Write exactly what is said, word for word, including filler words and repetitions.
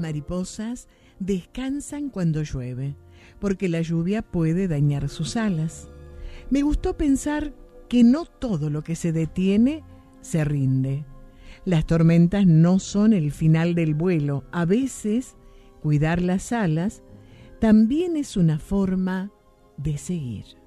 mariposas descansan cuando llueve, porque la lluvia puede dañar sus alas. Me gustó pensar que no todo lo que se detiene se rinde. Las tormentas no son el final del vuelo. A veces, cuidar las alas también es una forma de seguir.